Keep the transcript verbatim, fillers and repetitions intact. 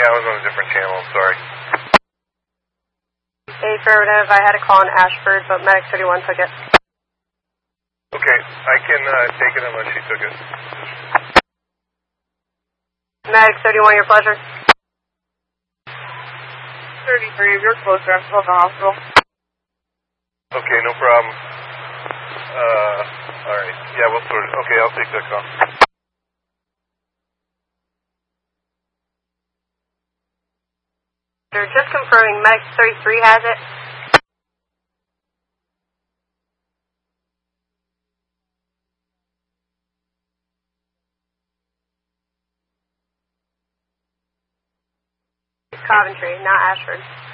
Yeah, I was on a different channel, I'm sorry. Affirmative, I had a call in Ashford, but Medic thirty-one took it. Okay, I can uh, take it unless she took it. Medic thirty-one, your pleasure. thirty-three, if you're closer, I'm still in the hospital. Okay, no problem. Uh, alright, yeah, we'll sort it. Okay, I'll take that call. Just confirming, Medic thirty-three has it. Coventry, not Ashford.